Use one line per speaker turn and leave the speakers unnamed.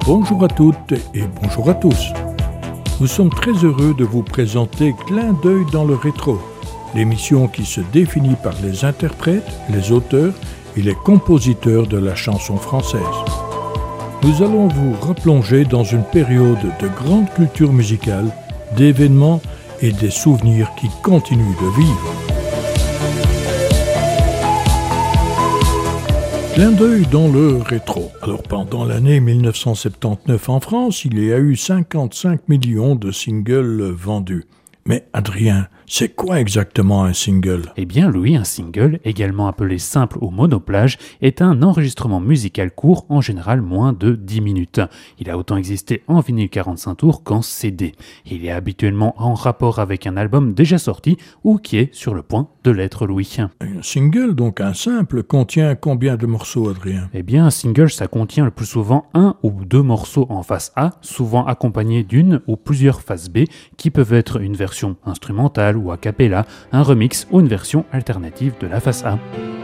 Bonjour à toutes et bonjour à tous. Nous sommes très heureux de vous présenter Clin d'œil dans le rétro, l'émission qui se définit par les interprètes, les auteurs et les compositeurs de la chanson française. Nous allons vous replonger dans une période de grande culture musicale, d'événements et des souvenirs qui continuent de vivre. Clin d'œil dans le rétro. Alors pendant l'année 1979 en France, il y a eu 55 millions de singles vendus. Mais Adrien, c'est quoi exactement un single ?
Eh bien Louis, un single, également appelé simple ou monoplage, est un enregistrement musical court, en général moins de 10 minutes. Il a autant existé en vinyle 45 tours qu'en CD. Il est habituellement en rapport avec un album déjà sorti ou qui est sur le point de l'être, Louis.
Un single, donc un simple, contient combien de morceaux, Adrien ?
Eh bien un single, ça contient le plus souvent un ou deux morceaux en face A, souvent accompagnés d'une ou plusieurs faces B, qui peuvent être une version instrumentale ou a cappella, un remix ou une version alternative de la face A.